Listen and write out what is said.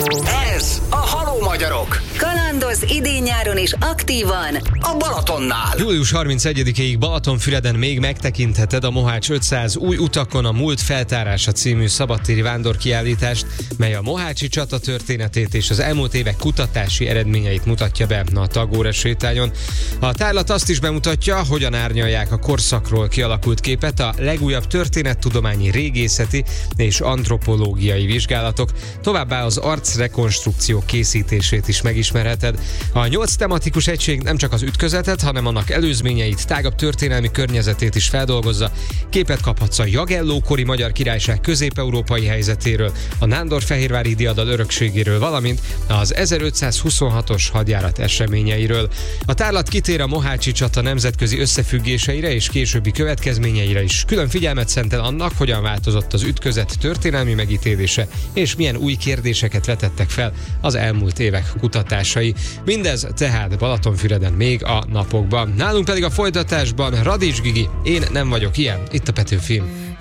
Ez a Haló Magyarok. Kalandoz idén-nyáron is aktívan A Balatonnál. Július 31-ig Balatonfüreden még megtekintheted a Mohács 500 új utakon a múlt feltárása című szabadtéri vándorkiállítást, mely a mohácsi csata történetét és az elmúlt évek kutatási eredményeit mutatja be a Tagóra sétányon. A tárlat azt is bemutatja, hogyan árnyalják a korszakról kialakult képet a legújabb történettudományi, régészeti és antropológiai vizsgálatok, továbbá az arcrekonstrukció készítését is megismerheted. A 8 tematikus egység nem csak az ütközetet, hanem annak előzményeit, tágabb történelmi környezetét is feldolgozza. Képet kaphatsz a Jagelló-kori Magyar Királyság közép-európai helyzetéről, a nándorfehérvári diadal örökségéről, valamint az 1526-os hadjárat eseményeiről. A tárlat kitér a mohácsi csata nemzetközi összefüggéseire és későbbi következményeire is. Külön figyelmet szentel annak, hogyan változott az ütközet történelmi megítélése, és milyen új kérdéseket vetettek fel az elmúlt évek kutatásai. Mindez tehát Balatonfüreden még a napokban. Nálunk pedig a folytatásban Radics Gigi, Én nem vagyok ilyen, itt a Petőfim.